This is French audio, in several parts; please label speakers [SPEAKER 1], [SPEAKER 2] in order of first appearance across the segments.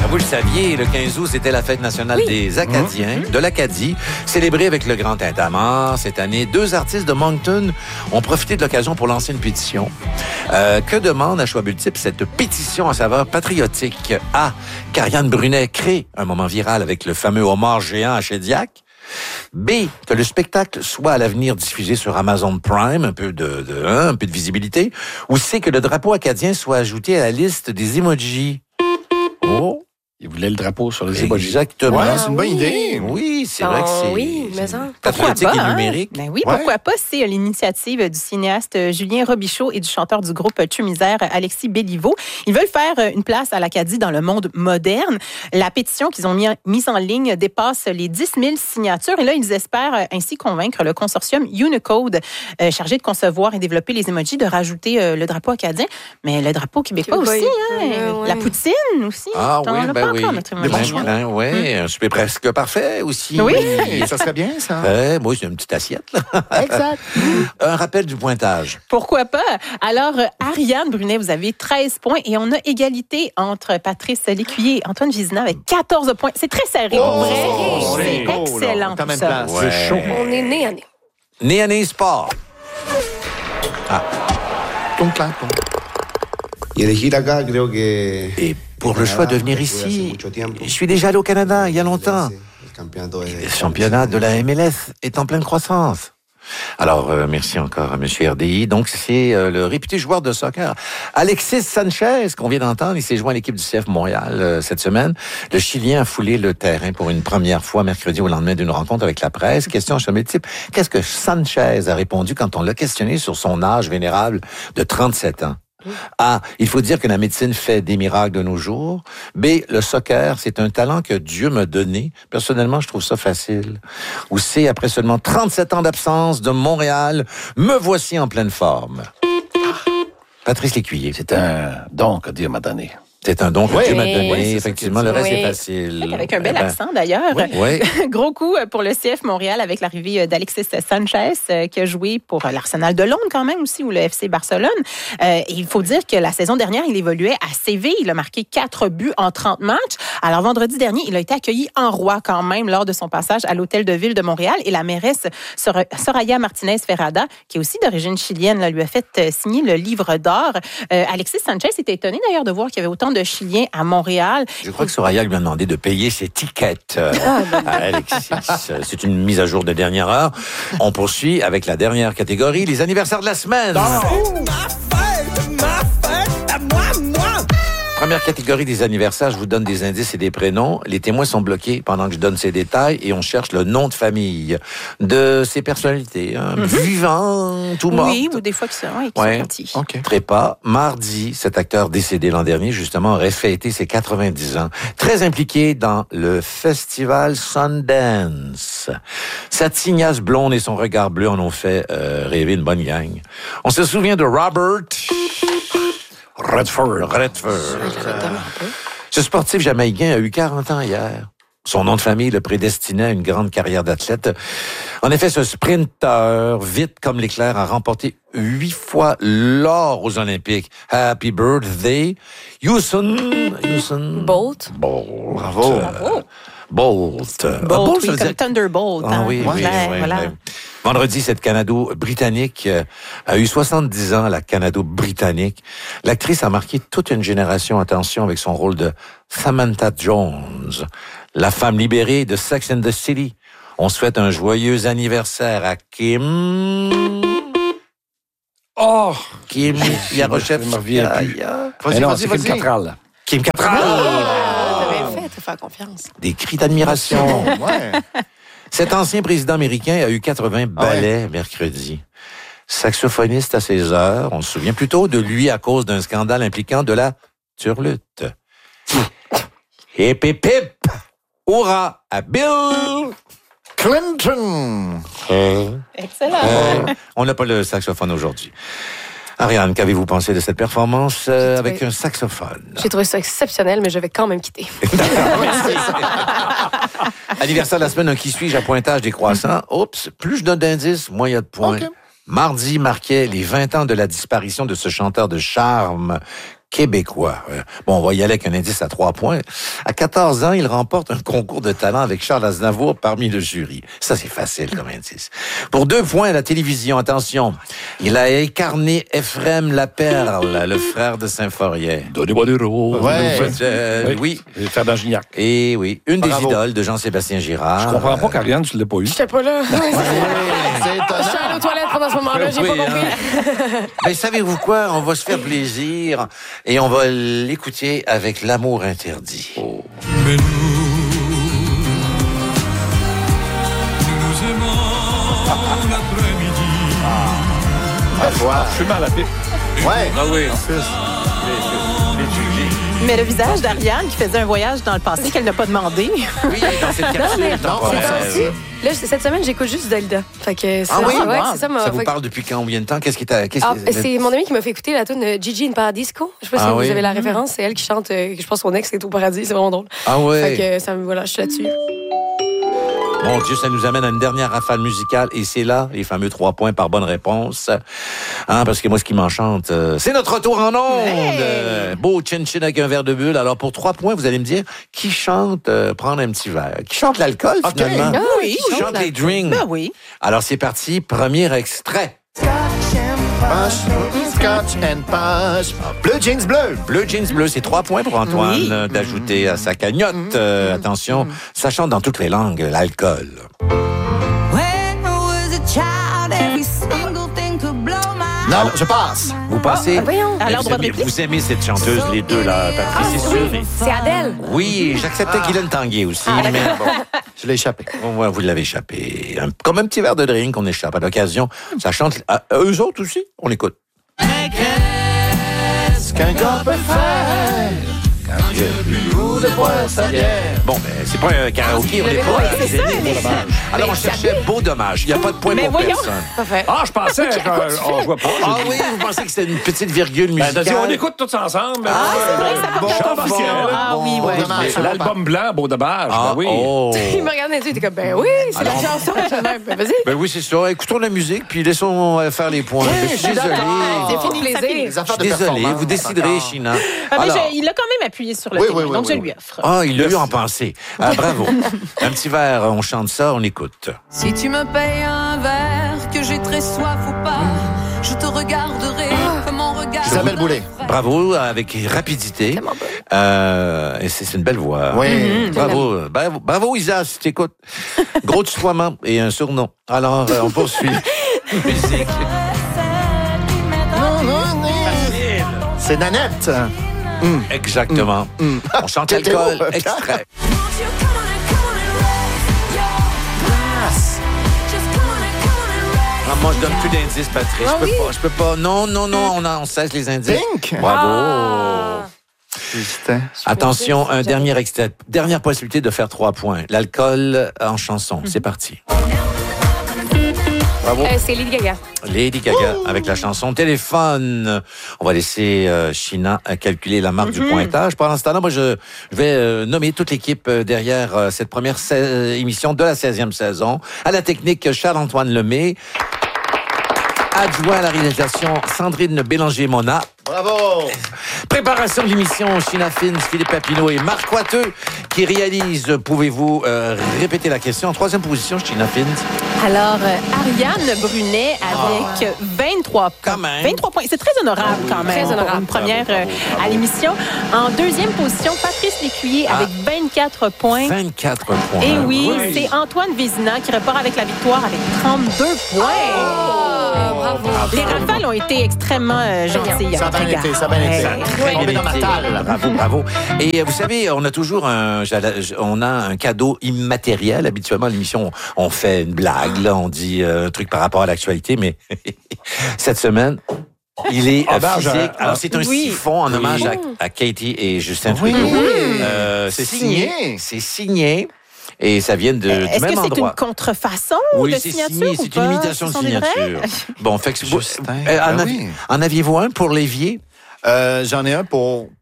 [SPEAKER 1] Vous le saviez, le 15 août, c'était la fête nationale des Acadiens, de l'Acadie, célébrée avec le Grand Tintamarre. Cette année, 2 artistes de Moncton ont profité de l'occasion pour lancer une pétition. Que demande à choix multiples cette pétition à saveur patriotique? A. qu'Ariane Brunet crée un moment viral avec le fameux homard géant à Shediac. B. que le spectacle soit à l'avenir diffusé sur Amazon Prime, un peu de visibilité. Ou C. que le drapeau acadien soit ajouté à la liste des emojis. Oh!
[SPEAKER 2] Il voulait le drapeau sur les emojis.
[SPEAKER 1] Exactement.
[SPEAKER 2] Ouais, c'est une bonne idée.
[SPEAKER 1] Oui, c'est vrai que c'est...
[SPEAKER 3] Oui, mais ça.
[SPEAKER 1] Patriotique et numérique.
[SPEAKER 3] Ben oui, pourquoi pas? C'est l'initiative du cinéaste Julien Robichaud et du chanteur du groupe Tumisère, Alexis Béliveau. Ils veulent faire une place à l'Acadie dans le monde moderne. La pétition qu'ils ont mise en ligne dépasse les 10 000 signatures. Et là, ils espèrent ainsi convaincre le consortium Unicode, chargé de concevoir et développer les emojis, de rajouter le drapeau acadien. Mais le drapeau québécois aussi, hein? La poutine aussi.
[SPEAKER 1] Ah oui, ben oui.
[SPEAKER 2] Oui,
[SPEAKER 1] un souper presque parfait aussi.
[SPEAKER 3] Oui.
[SPEAKER 2] Ça serait bien, ça.
[SPEAKER 1] Moi, c'est une petite assiette. Là.
[SPEAKER 2] Exact.
[SPEAKER 1] Un rappel du pointage.
[SPEAKER 3] Pourquoi pas? Alors, Ariane Brunet, vous avez 13 points et on a égalité entre Patrice Lécuyer et Antoine Vézina avec 14 points. C'est très serré. C'est excellent tout ça.
[SPEAKER 2] C'est chaud.
[SPEAKER 3] On est nez à nez.
[SPEAKER 1] Nez à nez sport. Et pour le choix de venir ici, je suis déjà allé au Canada il y a longtemps. Le championnat de la MLS est en pleine croissance. Alors, merci encore à M. RDI. Donc, c'est le réputé joueur de soccer, Alexis Sanchez, qu'on vient d'entendre. Il s'est joint à l'équipe du CF Montréal cette semaine. Le Chilien a foulé le terrain pour une première fois mercredi au lendemain d'une rencontre avec la presse. Question chez type. Qu'est-ce que Sanchez a répondu quand on l'a questionné sur son âge vénérable de 37 ans? A. Il faut dire que la médecine fait des miracles de nos jours. B. Le soccer, c'est un talent que Dieu m'a donné. Personnellement, je trouve ça facile. Ou C. Après seulement 37 ans d'absence de Montréal, me voici en pleine forme. Patrice Lécuyer.
[SPEAKER 2] C'est un don que Dieu m'a donné.
[SPEAKER 1] C'est un don que Dieu m'a donné.
[SPEAKER 2] Oui,
[SPEAKER 1] effectivement, le reste est facile.
[SPEAKER 3] Avec un bel accent, d'ailleurs.
[SPEAKER 1] Oui.
[SPEAKER 3] Gros coup pour le CF Montréal avec l'arrivée d'Alexis Sanchez, qui a joué pour l'Arsenal de Londres quand même aussi, ou le FC Barcelone. Et il faut dire que la saison dernière, il évoluait à Séville. Il a marqué 4 buts en 30 matchs. Alors, vendredi dernier, il a été accueilli en roi quand même lors de son passage à l'Hôtel de Ville de Montréal. Et la mairesse Soraya Martinez-Ferrada, qui est aussi d'origine chilienne, lui a fait signer le livre d'or. Alexis Sanchez était étonné d'ailleurs de voir qu'il y avait autant de Chiliens à Montréal.
[SPEAKER 1] Je crois que Soraya lui a demandé de payer ses tickets à Alexis. C'est une mise à jour de dernière heure. On poursuit avec la dernière catégorie, les anniversaires de la semaine. Ma fête, à moi. Première catégorie des anniversaires, je vous donne des indices et des prénoms. Les témoins sont bloqués pendant que je donne ces détails et on cherche le nom de famille de ces personnalités. Vivantes ou mortes.
[SPEAKER 3] Oui, ou des fois qui sont partis.
[SPEAKER 1] Okay. Trépas, mardi, cet acteur décédé l'an dernier, justement, aurait fêté ses 90 ans. Très impliqué dans le festival Sundance. Sa tignasse blonde et son regard bleu en ont fait rêver une bonne gang. On se souvient de Robert Redford. Ce sportif jamaïcain a eu 40 ans hier. Son nom de famille le prédestinait à une grande carrière d'athlète. En effet, ce sprinter, vite comme l'éclair, a remporté 8 fois l'or aux Olympiques. Happy birthday, Usain
[SPEAKER 3] Bolt.
[SPEAKER 1] Bravo. Bolt,
[SPEAKER 3] oui, comme Thunderbolt.
[SPEAKER 1] Oui.
[SPEAKER 3] Voilà.
[SPEAKER 1] Vendredi, cette Canado-Britannique a eu 70 ans, la Canado-Britannique. L'actrice a marqué toute une génération, attention, avec son rôle de Samantha Jones, la femme libérée de Sex and the City. On souhaite un joyeux anniversaire à Kim... Kim Yarochef.
[SPEAKER 2] C'est Kim Cattrall.
[SPEAKER 1] Kim Cattrall.
[SPEAKER 3] Faut faire confiance.
[SPEAKER 1] Des cris d'admiration. Cet ancien président américain a eu 80 ballets mercredi. Saxophoniste à ses heures, on se souvient plutôt de lui à cause d'un scandale impliquant de la turlute. Hip hip hip! Hurrah à Bill
[SPEAKER 2] Clinton!
[SPEAKER 3] Excellent.
[SPEAKER 1] On n'a pas le saxophone aujourd'hui. Ariane, qu'avez-vous pensé de cette performance avec un saxophone?
[SPEAKER 4] J'ai trouvé ça exceptionnel, mais je vais quand même quitter.
[SPEAKER 1] Anniversaire de la semaine, un qui suis-je à pointage décroissant. Oups, plus je donne d'indices, moins il y a de points. Okay. Mardi marquait les 20 ans de la disparition de ce chanteur de charme québécois. Bon, on va y aller avec un indice à 3 points. À 14 ans, il remporte un concours de talent avec Charles Aznavour parmi le jury. Ça, c'est facile comme indice. Pour 2 points, à la télévision, attention. Il a incarné Ephrem Laperle, le frère de Symphorien.
[SPEAKER 2] Donnez-moi des roses.
[SPEAKER 1] Oui.
[SPEAKER 2] Ferdinand Gignac.
[SPEAKER 1] Et oui, une des idoles de Jean-Sébastien Girard.
[SPEAKER 2] Je comprends pas qu'Ariane, tu l'as pas eu.
[SPEAKER 4] J'étais pas là.
[SPEAKER 2] C'est étonnant.
[SPEAKER 4] Je suis allée aux toilettes pendant ce moment-là, j'ai pas compris.
[SPEAKER 1] Mais savez-vous quoi? On va se faire plaisir et on va l'écouter avec L'amour interdit. Oh.
[SPEAKER 5] Mais nous l'après-midi.
[SPEAKER 2] Je suis mal à la pipe.
[SPEAKER 5] Ouais.
[SPEAKER 2] Ah oui.
[SPEAKER 3] Mais le visage d'Ariane qui faisait un voyage dans le passé qu'elle n'a pas demandé.
[SPEAKER 1] Oui, dans cette capsule temporelle.
[SPEAKER 4] Là, cette semaine, j'écoute juste Dalida. Fait que
[SPEAKER 1] Ah oui?
[SPEAKER 4] ouais,
[SPEAKER 3] Wow.
[SPEAKER 4] c'est ça.
[SPEAKER 1] Ça vous parle depuis combien de temps? Qu'est-ce qui t'a...
[SPEAKER 4] C'est mon ami qui m'a fait écouter la tune Gigi in Paradisco. Je sais pas si vous avez la référence. C'est elle qui chante, je pense, son ex est au paradis. C'est vraiment drôle.
[SPEAKER 1] Ah ouais.
[SPEAKER 4] Fait que voilà, je suis là-dessus.
[SPEAKER 1] Mon Dieu, ça nous amène à une dernière rafale musicale. Et c'est là, les fameux 3 points par bonne réponse. Parce que moi, ce qui m'enchante, c'est notre retour en ondes.
[SPEAKER 3] Hey!
[SPEAKER 1] Beau chin-chin avec un verre de bulle. Alors, pour 3 points, vous allez me dire, qui chante prendre un petit verre? Qui chante l'alcool, finalement?
[SPEAKER 3] Ah oui,
[SPEAKER 1] Qui chante les drinks?
[SPEAKER 3] Ben oui.
[SPEAKER 1] Alors, c'est parti. Premier extrait.
[SPEAKER 2] Scotch and Punch. Bleu jeans bleu.
[SPEAKER 1] Bleu jeans bleu, c'est 3 points pour Antoine
[SPEAKER 3] Oui.
[SPEAKER 1] d'ajouter à sa cagnotte. Attention, ça chante dans toutes les langues, l'alcool.
[SPEAKER 2] Non, je passe.
[SPEAKER 1] Vous passez?
[SPEAKER 4] Voyons.
[SPEAKER 3] Alors, droit de réplique?
[SPEAKER 1] Vous aimez cette chanteuse, les deux, là, Patrice, c'est sûr.
[SPEAKER 4] C'est Adèle.
[SPEAKER 1] Oui, j'acceptais Guylaine Tanguay aussi, mais bon,
[SPEAKER 2] Je l'ai échappé.
[SPEAKER 1] ouais, vous l'avez échappé. Comme un petit verre de drink, on échappe à l'occasion. Ça chante, eux autres aussi, on écoute.
[SPEAKER 2] Qu'est-ce qu'un gars peut faire quand il y a plus haut de boire sa bière?
[SPEAKER 1] Bon, ben, c'est pas un karaoké, on n'est pas à
[SPEAKER 3] c'est ça,
[SPEAKER 1] Beau Dommage. Alors, on cherchait Beau Dommage. Il n'y a pas de point
[SPEAKER 3] Mais
[SPEAKER 1] pour
[SPEAKER 3] voyons.
[SPEAKER 1] personne.
[SPEAKER 4] Parfait.
[SPEAKER 2] Ah, je pensais on voit pas.
[SPEAKER 1] Ah oui, vous pensez que c'était une petite virgule
[SPEAKER 2] Ben, t'as
[SPEAKER 1] musicale?
[SPEAKER 2] dit, on écoute tous ensemble.
[SPEAKER 3] Ah, c'est vrai que ça
[SPEAKER 2] bon,
[SPEAKER 3] porte
[SPEAKER 2] officiel.
[SPEAKER 3] Ah oui, ouais.
[SPEAKER 2] L'album blanc, Beau Dommage.
[SPEAKER 1] Ah,
[SPEAKER 2] Ben oui.
[SPEAKER 1] oh.
[SPEAKER 4] Il me regardait et il était comme, ben oui, c'est la chanson. Ben, vas-y.
[SPEAKER 1] Ben oui, c'est ça. Écoutons la musique, puis laissons faire les points. Ben, je suis désolé.
[SPEAKER 3] C'est fini, ça finit.
[SPEAKER 2] Les
[SPEAKER 1] Je
[SPEAKER 2] affaires
[SPEAKER 1] suis
[SPEAKER 2] de
[SPEAKER 1] désolé.
[SPEAKER 2] performance,
[SPEAKER 1] Vous déciderez,
[SPEAKER 2] encore.
[SPEAKER 1] China.
[SPEAKER 3] Ah, mais
[SPEAKER 1] Alors,
[SPEAKER 3] il a quand même appuyé sur le
[SPEAKER 2] Oui,
[SPEAKER 3] téléphone,
[SPEAKER 2] oui,
[SPEAKER 3] donc
[SPEAKER 2] oui,
[SPEAKER 3] je
[SPEAKER 2] oui.
[SPEAKER 3] lui offre.
[SPEAKER 1] il l'a eu en pensée. Bravo. Un petit verre, on chante ça, on écoute.
[SPEAKER 6] Si tu me payes un verre, que j'ai très soif ou pas, je te regarderai comme on regarde.
[SPEAKER 2] Isabelle Boulay.
[SPEAKER 1] Bravo, avec rapidité. Et c'est une belle voix.
[SPEAKER 2] Oui.
[SPEAKER 1] Bravo, Isa, si tu écoutes. Gros tutoiement et un surnom. Alors, on poursuit. Musique.
[SPEAKER 2] C'est Nanette.
[SPEAKER 1] Exactement. On chante l'alcool. Extrait. Ah, moi, je donne plus d'indices, Patrice. Je peux pas. Non, on cesse les indices.
[SPEAKER 2] Pink.
[SPEAKER 1] Bravo.
[SPEAKER 2] Justin.
[SPEAKER 1] Attention, un dernier extrait. Dernière possibilité de faire 3 points. L'alcool en chanson. C'est parti. Bravo.
[SPEAKER 4] C'est Lady Gaga.
[SPEAKER 1] Lady Gaga avec la chanson Téléphone. On va laisser China calculer la marque du pointage. Pendant ce temps-là, moi, je vais nommer toute l'équipe derrière cette première émission de la 16e saison. À la technique, Charles-Antoine Lemay. Adjoint à la réalisation, Sandrine Bélanger-Mona.
[SPEAKER 2] Bravo.
[SPEAKER 1] Préparation de l'émission, China Fins, Philippe Papineau et Marc Coiteux qui réalisent. Pouvez-vous répéter la question? En 3e position, China Fins.
[SPEAKER 3] Alors, Ariane Brunet avec 23 points.
[SPEAKER 1] Quand même.
[SPEAKER 3] 23 points. C'est très honorable quand même.
[SPEAKER 4] Très honorable.
[SPEAKER 3] Pour une première à l'émission. En 2e position, Patrice Lécuyer avec 24 points.
[SPEAKER 1] 24 points.
[SPEAKER 3] Et oui, c'est Antoine Vézina qui repart avec la victoire avec 32 points.
[SPEAKER 4] Bravo.
[SPEAKER 3] Les rafales ont été extrêmement gentilles.
[SPEAKER 2] Ça a bien été, ça a bien été. On est dans ma talle.
[SPEAKER 1] Bravo. Et vous savez, on a toujours un cadeau immatériel. Habituellement, à l'émission, on fait une blague, là, on dit un truc par rapport à l'actualité, mais cette semaine, il est physique. Alors, c'est un siphon en hommage à Katie et Justin Trudeau.
[SPEAKER 2] C'est signé.
[SPEAKER 1] C'est signé. Et ça vient du même endroit.
[SPEAKER 3] Est-ce que c'est une contrefaçon de
[SPEAKER 1] c'est
[SPEAKER 3] signature
[SPEAKER 1] signé,
[SPEAKER 3] ou
[SPEAKER 1] c'est
[SPEAKER 3] pas?
[SPEAKER 1] une imitation de
[SPEAKER 3] Ce sont des vrais?
[SPEAKER 1] signature. Bon, fait que
[SPEAKER 2] Justin,
[SPEAKER 1] en aviez-vous un pour l'évier?
[SPEAKER 2] J'en ai un pour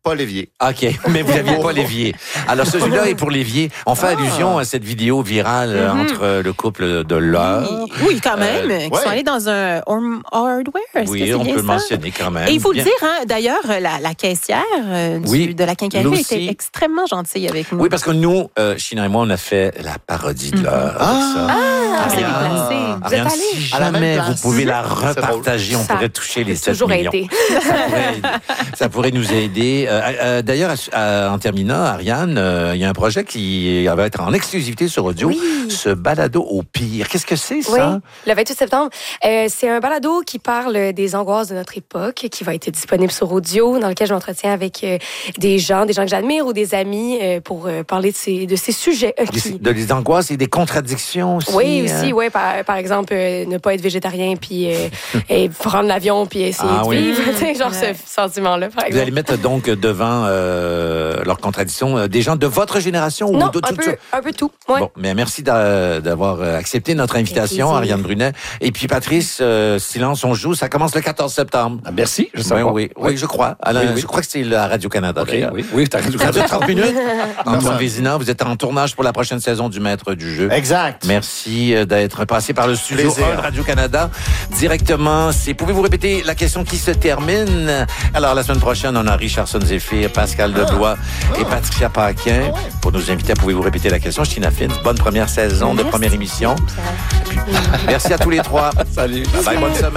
[SPEAKER 5] pas l'évier.
[SPEAKER 1] OK, mais vous n'aviez pas l'évier. Alors, celui-là est pour l'évier. On fait allusion à cette vidéo virale entre le couple de l'heure.
[SPEAKER 3] Oui, quand même. Qui sont allés dans un hardware.
[SPEAKER 1] Oui, on peut le mentionner quand même.
[SPEAKER 3] Et il faut le dire, d'ailleurs, la caissière de la quincaillerie était extrêmement gentille avec nous.
[SPEAKER 1] Oui, parce que nous, China et moi, on a fait la parodie de l'heure.
[SPEAKER 3] C'est déplacé.
[SPEAKER 1] Vous êtes allés? Si jamais vous pouvez la repartager, on pourrait toucher les 7 millions. Ça pourrait nous aider. D'ailleurs, en terminant, Ariane, il y a un projet qui va être en exclusivité sur audio, ce balado au pire. Qu'est-ce que c'est, ça?
[SPEAKER 4] Oui, le 28 septembre. C'est un balado qui parle des angoisses de notre époque, qui va être disponible sur audio, dans lequel je m'entretiens avec des gens que j'admire ou des amis pour parler de ces sujets.
[SPEAKER 1] Des angoisses et des contradictions aussi.
[SPEAKER 4] Oui, aussi, oui. Par exemple, ne pas être végétarien puis et prendre l'avion puis essayer de vivre. Ce sentiment-là, par exemple.
[SPEAKER 1] Vous allez mettre donc devant leurs contradictions des gens de votre génération
[SPEAKER 4] ou
[SPEAKER 1] de
[SPEAKER 4] un peu tout. Ouais.
[SPEAKER 1] Bon, mais merci d'avoir accepté notre invitation, Ariane Brunet. Et puis Patrice, Silence on joue, ça commence le 14 septembre.
[SPEAKER 5] Merci.
[SPEAKER 1] Oui, je crois. Je crois que c'est la Radio-Canada.
[SPEAKER 5] Okay, oui, c'est Radio-Canada.
[SPEAKER 1] 30 minutes. Antoine Vézina, vous êtes en tournage pour la prochaine saison du Maître du jeu.
[SPEAKER 5] Exact.
[SPEAKER 1] Merci d'être passé par le studio 1 de Radio-Canada directement. Pouvez-vous répéter la question qui se termine? Alors, la semaine prochaine, on a Richardson Zéphir, Pascal Leblois et Patricia Paquin. Pour nos invités, pouvez-vous répéter la question? China Fins, bonne première saison de première émission. Et puis, merci à tous les trois.
[SPEAKER 5] Salut.
[SPEAKER 1] Bye, bonne semaine.